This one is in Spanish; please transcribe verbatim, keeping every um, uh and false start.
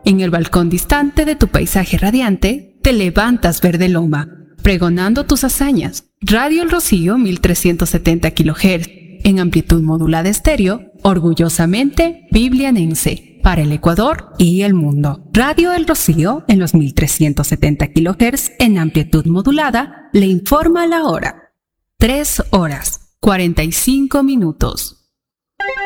En el balcón distante de tu paisaje radiante, te levantas verde loma, pregonando tus hazañas. Radio El Rocío mil trescientos setenta kilohertz, en amplitud modulada estéreo, orgullosamente biblianense, para el Ecuador y el mundo. Radio El Rocío, en los mil trescientos setenta kilohertz, en amplitud modulada, le informa la hora. tres horas, cuarenta y cinco minutos.